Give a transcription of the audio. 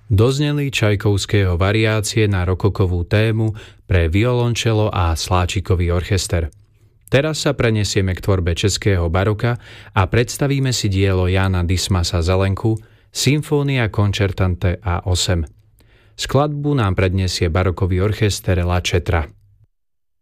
Dozneli Čajkovského variácie na rokokovú tému pre violončelo a sláčikový orchester. Teraz sa prenesieme k tvorbe českého baroka a predstavíme si dielo Jána Dismasa Zelenku Symfónia concertante A8. Skladbu nám predniesie barokový orchester La Cetra.